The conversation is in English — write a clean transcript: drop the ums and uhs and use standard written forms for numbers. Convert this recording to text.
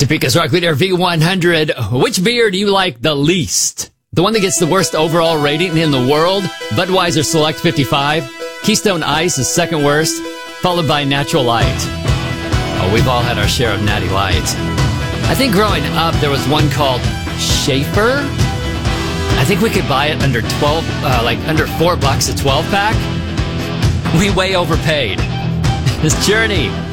Topeka's Rock Leader V100. Which beer do you like the least? The one that gets the worst overall rating in the world? Budweiser Select 55. Keystone Ice is second worst, followed by Natural Light. Oh, we've all had our share of Natty Light. I think growing up, there was one called Schaefer. I think we could buy it under under $4 a 12-pack. We way overpaid. This Journey.